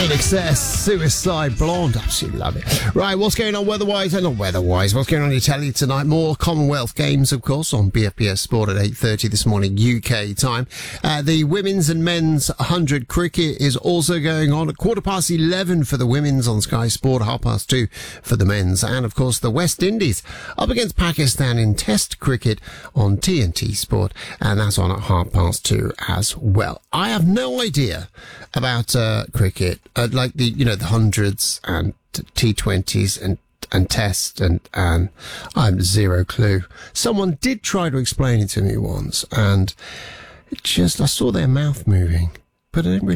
In Excess, Suicide Blonde. Absolutely love it. Right, what's going on weather-wise? Not weather-wise. What's going on in Italy tonight? More Commonwealth Games, of course, on BFBS Sport at 8:30 this morning, UK time. The women's and men's 100 cricket is also going on at 11:15 for the women's on Sky Sport, 2:30 for the men's. And, of course, the West Indies up against Pakistan in Test cricket on TNT Sport, and that's on at 2:30 as well. I have no idea about cricket. Like the hundreds and T20s and Test and I'm zero clue. Someone did try to explain it to me once, and I saw their mouth moving, but I didn't really